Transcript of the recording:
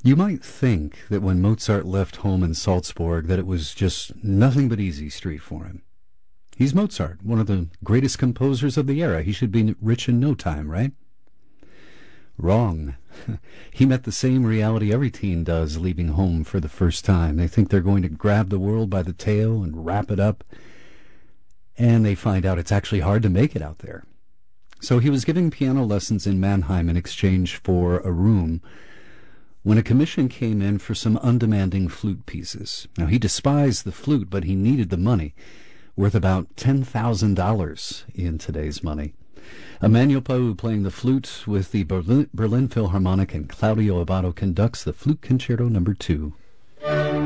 You might think that when Mozart left home in Salzburg that it was just nothing but easy street for him. He's Mozart, one of the greatest composers of the era. He should be rich in no time, right? Wrong. He met the same reality every teen does leaving home for the first time. They think they're going to grab the world by the tail and wrap it up, and they find out it's actually hard to make it out there. So he was giving piano lessons in Mannheim in exchange for a room when a commission came in for some undemanding flute pieces. Now, he despised the flute, but he needed the money, worth about $10,000 in today's money. Emmanuel Pau playing the flute with the Berlin Philharmonic, and Claudio Abbado conducts the Flute Concerto No. 2.